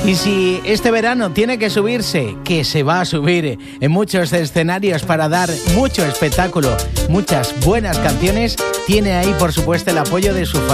Y si este verano tiene que subirse, que se va a subir en muchos escenarios para dar mucho espectáculo, muchas buenas canciones, tiene ahí por supuesto el apoyo de su familia.